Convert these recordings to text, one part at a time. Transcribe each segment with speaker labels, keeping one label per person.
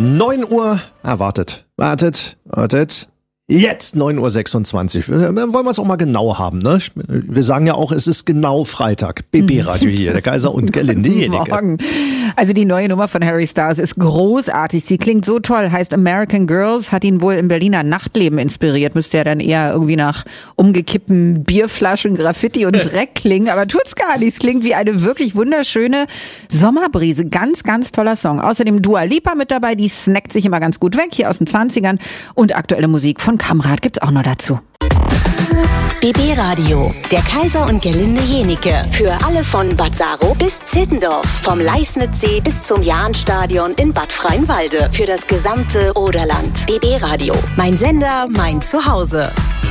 Speaker 1: 9 Uhr. Wartet. Jetzt 9.26 Uhr. Wollen wir es auch mal genau haben, ne? Wir sagen ja auch, es ist genau Freitag. BB-Radio hier, der Kaiser und Gerlinde Jennecke.
Speaker 2: Morgen. Also die neue Nummer von Harry Styles ist großartig. Sie klingt so toll, heißt American Girls, hat ihn wohl im Berliner Nachtleben inspiriert. Müsste ja dann eher irgendwie nach umgekippten Bierflaschen, Graffiti und Dreck klingen. Aber tut's gar nicht. Es klingt wie eine wirklich wunderschöne Sommerbrise. Ganz, ganz toller Song. Außerdem Dua Lipa mit dabei, die snackt sich immer ganz gut weg, hier aus den 20ern. Und aktuelle Musik von Kamrat gibt's auch noch dazu.
Speaker 3: BB Radio, der Kaiser und Gerlinde Jennecke. Für alle von Bad Saro bis Zittendorf. Vom Leisnitzsee bis zum Jahnstadion in Bad Freienwalde. Für das gesamte Oderland. BB Radio, mein Sender, mein Zuhause.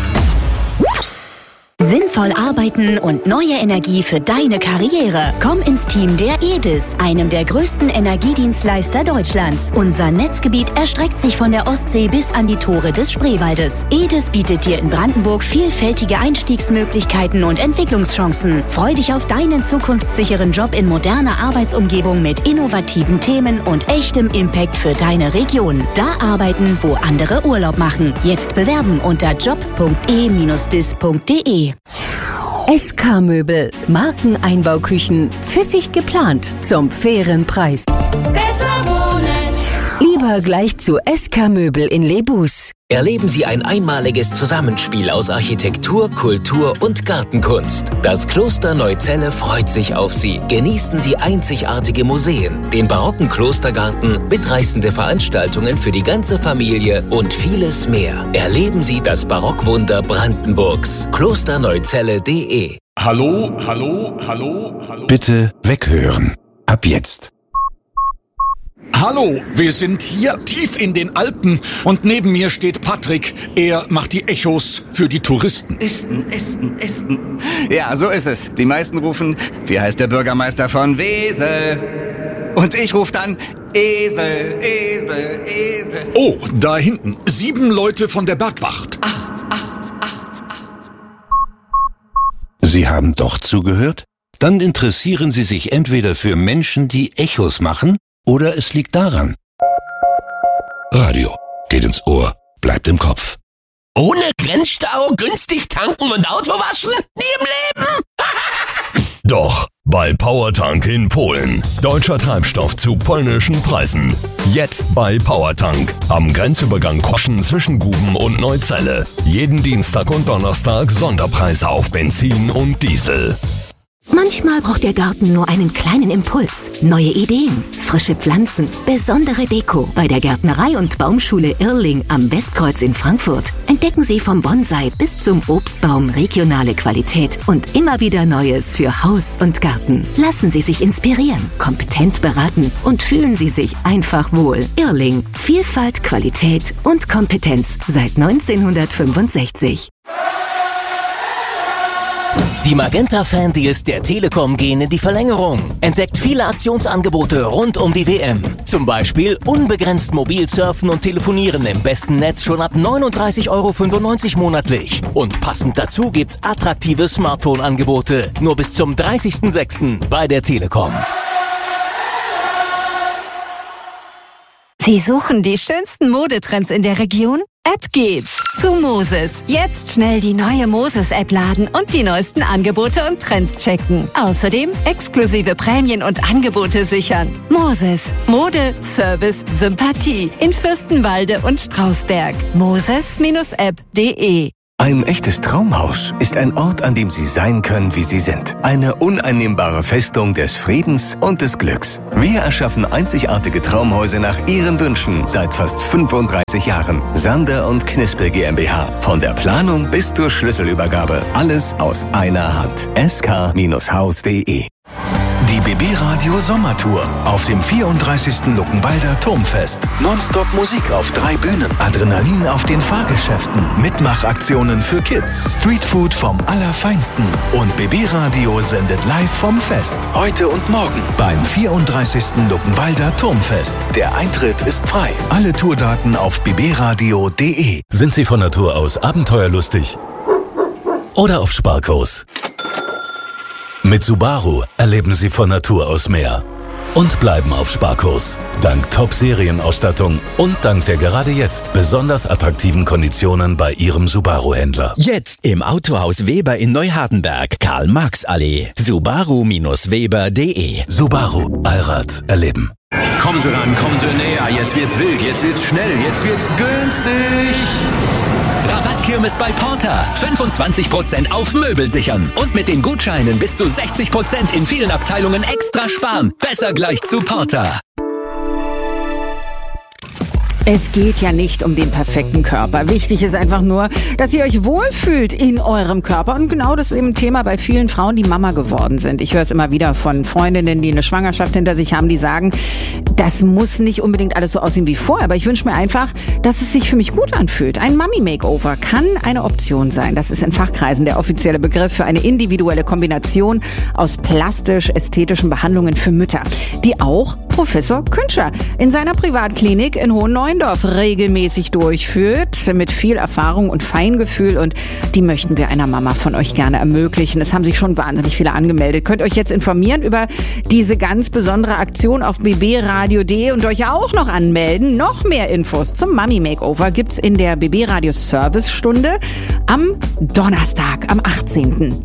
Speaker 3: Sinnvoll arbeiten und neue Energie für deine Karriere. Komm ins Team der EDIS, einem der größten Energiedienstleister Deutschlands. Unser Netzgebiet erstreckt sich von der Ostsee bis an die Tore des Spreewaldes. EDIS bietet dir in Brandenburg vielfältige Einstiegsmöglichkeiten und Entwicklungschancen. Freu dich auf deinen zukunftssicheren Job in moderner Arbeitsumgebung mit innovativen Themen und echtem Impact für deine Region. Da arbeiten, wo andere Urlaub machen. Jetzt bewerben unter jobs.e-dis.de.
Speaker 4: SK Möbel, Markeneinbauküchen, pfiffig geplant, zum fairen Preis.
Speaker 5: Besser wohnen.
Speaker 4: Lieber gleich zu SK Möbel in Lebus.
Speaker 6: Erleben Sie ein einmaliges Zusammenspiel aus Architektur, Kultur und Gartenkunst. Das Kloster Neuzelle freut sich auf Sie. Genießen Sie einzigartige Museen, den barocken Klostergarten, mitreißende Veranstaltungen für die ganze Familie und vieles mehr. Erleben Sie das Barockwunder Brandenburgs. Klosterneuzelle.de.
Speaker 7: Hallo.
Speaker 8: Bitte weghören. Ab jetzt.
Speaker 7: Hallo, wir sind hier tief in den Alpen und neben mir steht Patrick. Er macht die Echos für die Touristen.
Speaker 9: Esten. Ja, so ist es. Die meisten rufen, wie heißt der Bürgermeister von Wesel? Und ich rufe dann, Esel.
Speaker 7: Oh, da hinten. 7 Leute von der Bergwacht.
Speaker 9: 8.
Speaker 8: Sie haben doch zugehört? Dann interessieren Sie sich entweder für Menschen, die Echos machen, oder es liegt daran. Radio geht ins Ohr, bleibt im Kopf.
Speaker 6: Ohne Grenzstau, günstig tanken und Auto waschen? Nie im Leben!
Speaker 10: Doch, bei Powertank in Polen. Deutscher Treibstoff zu polnischen Preisen. Jetzt bei Powertank. Am Grenzübergang Koschen zwischen Guben und Neuzelle. Jeden Dienstag und Donnerstag Sonderpreise auf Benzin und Diesel.
Speaker 3: Manchmal braucht der Garten nur einen kleinen Impuls. Neue Ideen, frische Pflanzen, besondere Deko. Bei der Gärtnerei- und Baumschule Irrling am Westkreuz in Frankfurt entdecken Sie vom Bonsai bis zum Obstbaum regionale Qualität und immer wieder Neues für Haus und Garten. Lassen Sie sich inspirieren, kompetent beraten und fühlen Sie sich einfach wohl. Irrling. Vielfalt, Qualität und Kompetenz seit 1965.
Speaker 6: Die Magenta-Fan-Deals der Telekom gehen in die Verlängerung. Entdeckt viele Aktionsangebote rund um die WM. Zum Beispiel unbegrenzt mobil surfen und telefonieren im besten Netz schon ab 39,95 € monatlich. Und passend dazu gibt's attraktive Smartphone-Angebote. Nur bis zum 30.06. bei der Telekom.
Speaker 5: Sie suchen die schönsten Modetrends in der Region? Ab geht's zu Moses. Jetzt schnell die neue Moses-App laden und die neuesten Angebote und Trends checken. Außerdem exklusive Prämien und Angebote sichern. Moses. Mode, Service, Sympathie. In Fürstenwalde und Strausberg. Moses-app.de.
Speaker 11: Ein echtes Traumhaus ist ein Ort, an dem Sie sein können, wie Sie sind. Eine uneinnehmbare Festung des Friedens und des Glücks. Wir erschaffen einzigartige Traumhäuser nach Ihren Wünschen seit fast 35 Jahren. Sander und Knispel GmbH. Von der Planung bis zur Schlüsselübergabe. Alles aus einer Hand. sk-haus.de.
Speaker 8: Die BB Radio Sommertour auf dem 34. Luckenwalder Turmfest. Nonstop Musik auf 3 Bühnen. Adrenalin auf den Fahrgeschäften. Mitmachaktionen für Kids. Streetfood vom Allerfeinsten. Und BB Radio sendet live vom Fest. Heute und morgen beim 34. Luckenwalder Turmfest. Der Eintritt ist frei. Alle Tourdaten auf bbradio.de.
Speaker 10: Sind Sie von Natur aus abenteuerlustig? Oder auf Sparkurs? Mit Subaru erleben Sie von Natur aus mehr.
Speaker 6: und bleiben auf Sparkurs. Dank Top-Serienausstattung und dank der gerade jetzt besonders attraktiven Konditionen bei Ihrem Subaru-Händler.
Speaker 12: Jetzt im Autohaus Weber in Neuhardenberg, Karl-Marx-Allee. Subaru-Weber.de.
Speaker 6: Subaru. Allrad erleben.
Speaker 13: Kommen Sie ran, kommen Sie näher. Jetzt wird's wild, jetzt wird's schnell, jetzt wird's günstig.
Speaker 12: Rabattkirmes bei Porter. 25% auf Möbel sichern. Und mit den Gutscheinen bis zu 60% in vielen Abteilungen extra sparen. Besser gleich zu Porter.
Speaker 2: Es geht ja nicht um den perfekten Körper. Wichtig ist einfach nur, dass ihr euch wohlfühlt in eurem Körper. Und genau das ist eben ein Thema bei vielen Frauen, die Mama geworden sind. Ich höre es immer wieder von Freundinnen, die eine Schwangerschaft hinter sich haben, die sagen, das muss nicht unbedingt alles so aussehen wie vorher, aber ich wünsche mir einfach, dass es sich für mich gut anfühlt. Ein Mummy-Makeover kann eine Option sein. Das ist in Fachkreisen der offizielle Begriff für eine individuelle Kombination aus plastisch-ästhetischen Behandlungen für Mütter, die auch Professor Küntscher in seiner Privatklinik in Hohenneuendorf regelmäßig durchführt, mit viel Erfahrung und Feingefühl, und die möchten wir einer Mama von euch gerne ermöglichen. Es haben sich schon wahnsinnig viele angemeldet. Könnt euch jetzt informieren über diese ganz besondere Aktion auf bbradio.de und euch auch noch anmelden. Noch mehr Infos zum Mummy Makeover gibt's in der BB Radio Service-Stunde am Donnerstag, am 18.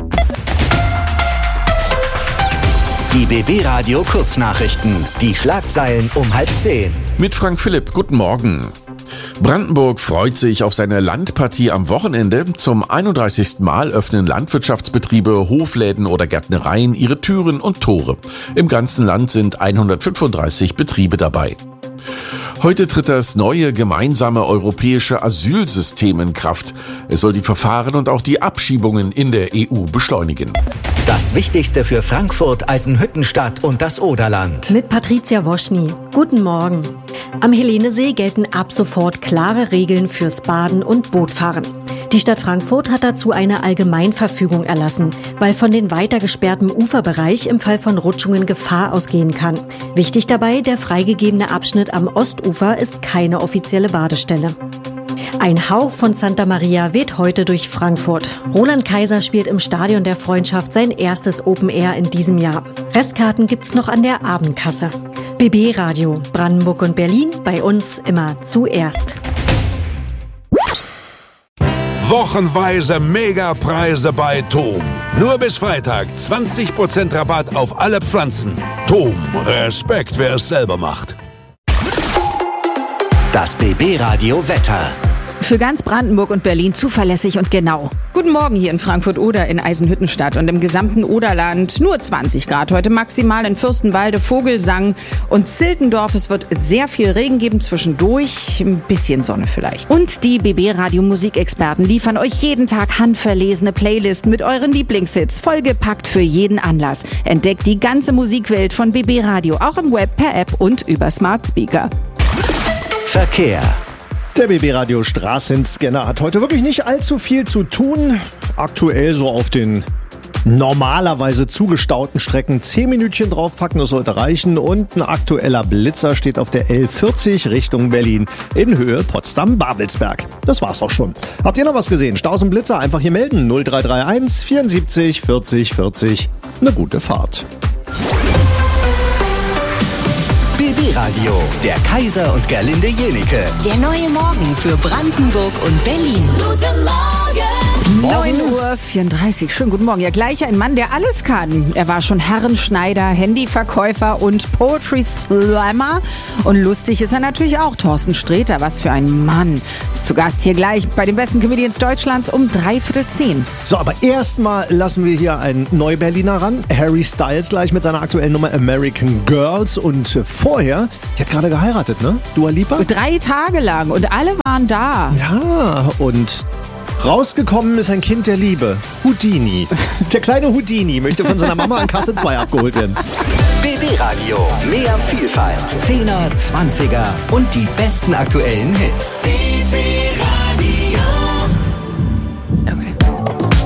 Speaker 11: Die BB Radio Kurznachrichten. Die Schlagzeilen um 9:30.
Speaker 14: Mit Frank Philipp, guten Morgen. Brandenburg freut sich auf seine Landpartie am Wochenende. Zum 31. Mal öffnen Landwirtschaftsbetriebe, Hofläden oder Gärtnereien ihre Türen und Tore. Im ganzen Land sind 135 Betriebe dabei. Heute tritt das neue gemeinsame europäische Asylsystem in Kraft. Es soll die Verfahren und auch die Abschiebungen in der EU beschleunigen.
Speaker 11: Das Wichtigste für Frankfurt, Eisenhüttenstadt und das Oderland.
Speaker 15: Mit Patricia Woschny. Guten Morgen. Am Helenesee gelten ab sofort klare Regeln fürs Baden und Bootfahren. Die Stadt Frankfurt hat dazu eine Allgemeinverfügung erlassen, weil von den weiter gesperrtem Uferbereich im Fall von Rutschungen Gefahr ausgehen kann. Wichtig dabei, der freigegebene Abschnitt am Ostufer ist keine offizielle Badestelle. Ein Hauch von Santa Maria weht heute durch Frankfurt. Roland Kaiser spielt im Stadion der Freundschaft sein erstes Open Air in diesem Jahr. Restkarten gibt's noch an der Abendkasse. BB Radio, Brandenburg und Berlin, bei uns immer zuerst.
Speaker 16: Wochenweise Megapreise bei TOM. Nur bis Freitag 20% Rabatt auf alle Pflanzen. TOM, Respekt, wer es selber macht.
Speaker 11: Das BB Radio Wetter.
Speaker 2: Für ganz Brandenburg und Berlin zuverlässig und genau. Guten Morgen hier in Frankfurt-Oder, in Eisenhüttenstadt und im gesamten Oderland. Nur 20 Grad heute maximal in Fürstenwalde, Vogelsang und Ziltendorf. Es wird sehr viel Regen geben zwischendurch, ein bisschen Sonne vielleicht. Und die BB-Radio-Musikexperten liefern euch jeden Tag handverlesene Playlisten mit euren Lieblingshits, vollgepackt für jeden Anlass. Entdeckt die ganze Musikwelt von BB Radio, auch im Web, per App und über Smart Speaker.
Speaker 11: Verkehr.
Speaker 1: Der BB Radio Straßenscanner hat heute wirklich nicht allzu viel zu tun. Aktuell so auf den normalerweise zugestauten Strecken 10 Minütchen draufpacken, das sollte reichen. Und ein aktueller Blitzer steht auf der L40 Richtung Berlin in Höhe Potsdam-Babelsberg. Das war's auch schon. Habt ihr noch was gesehen? Staus und Blitzer einfach hier melden. 0331 74 40 40. Eine gute Fahrt.
Speaker 11: BB Radio, der Kaiser und Gerlinde Jenike.
Speaker 3: Der neue Morgen für Brandenburg und Berlin. Guten Morgen!
Speaker 2: 9:34 Uhr. Schönen guten Morgen. Ja, gleich ein Mann, der alles kann. Er war schon Herrenschneider, Handyverkäufer und Poetry Slammer. Und lustig ist er natürlich auch. Thorsten Sträter, was für ein Mann. Ist zu Gast hier gleich bei den besten Comedians Deutschlands um 9:45.
Speaker 1: So, aber erstmal lassen wir hier einen Neuberliner ran. Harry Styles gleich mit seiner aktuellen Nummer American Girls. Und vorher, die hat gerade geheiratet, ne? Dua Lipa?
Speaker 2: 3 Tage lang und alle waren da.
Speaker 1: Ja, und rausgekommen ist ein Kind der Liebe. Houdini. Der kleine Houdini möchte von seiner Mama an Kasse 2 abgeholt werden.
Speaker 11: BB Radio, mehr Vielfalt, 10er, 20er und die besten aktuellen Hits. BB